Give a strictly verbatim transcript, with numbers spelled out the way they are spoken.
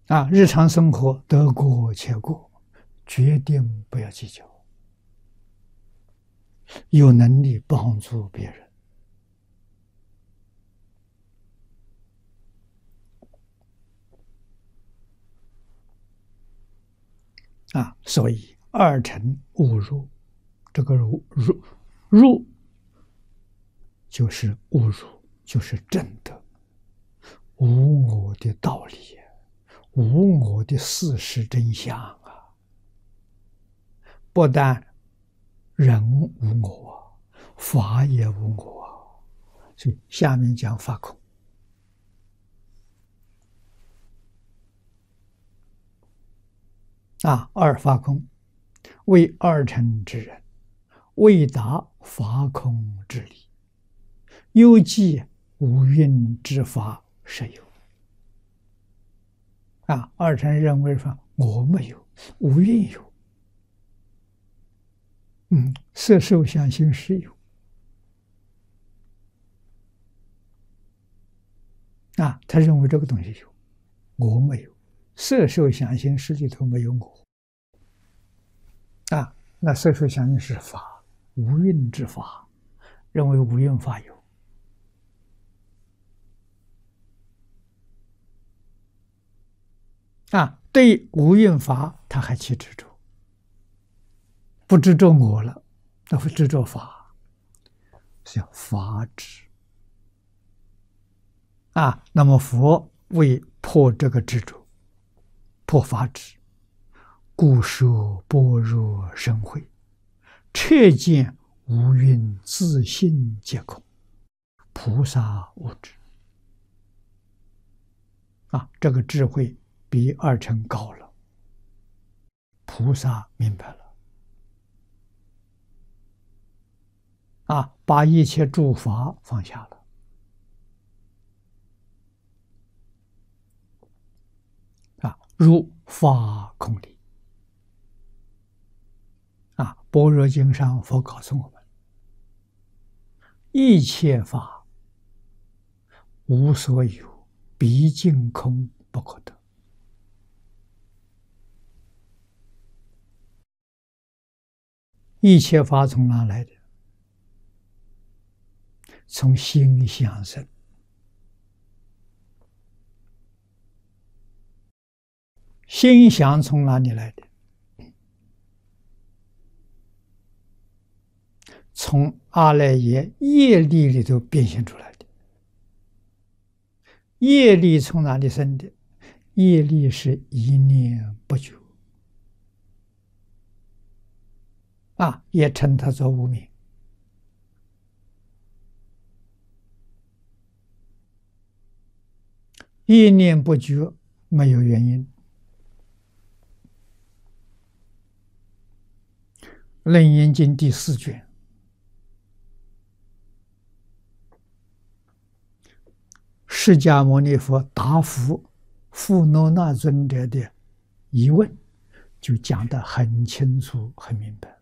啊，日常生活得过且过，决定不要计较。有能力帮助别人啊，所以二乘勿入，这个入入入就是误入，就是正德，无我的道理，无我的事实真相啊！不但人无我，法也无我，所以下面讲法空啊，二法空为二乘之人，未达法空之理，犹记五蕴之法实有啊。二乘认为说我没有，五蕴有。嗯，色受想行识有啊，他认为这个东西有，我没有。色受想行识里头没有我啊，那色受想行识是法，无蕴之法，认为无蕴法有啊。对无蕴法，他还起执着，不执着我了，那会执着法，叫法执啊。那么佛为破这个执着，破法执，故说般若生慧，彻见无蕴自性皆空，菩萨无知啊。这个智慧比二乘高了，菩萨明白了啊，把一切诸法放下了啊，入法空理啊。般若经上佛告诉我们，一切法无所有，毕竟空不可得。一切法从哪来的？从心想生。心想从哪里来的？从阿赖耶业力里头变现出来的。业力从哪里生的？业力是一念不觉啊，也称它做无明。一念不觉没有原因。楞严经第四卷，释迦牟尼佛答复富罗那尊者的疑问，就讲得很清楚很明白。